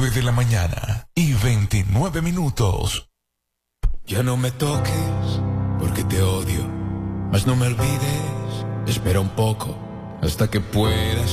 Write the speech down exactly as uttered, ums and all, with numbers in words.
nueve de la mañana y veintinueve minutos. Ya no me toques, porque te odio. Mas no me olvides, espera un poco, hasta que puedas